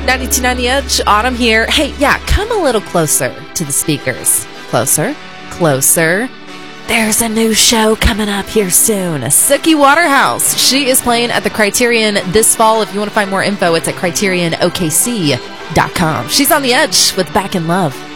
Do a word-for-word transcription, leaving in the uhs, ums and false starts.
ninety-two point nine The Edge, Autumn here. Hey, yeah, come a little closer to the speakers. Closer, closer. There's a new show coming up here soon. Suki Waterhouse. She is playing at the Criterion this fall. If you want to find more info, it's at criterion o k c dot com. She's on The Edge with Back in Love.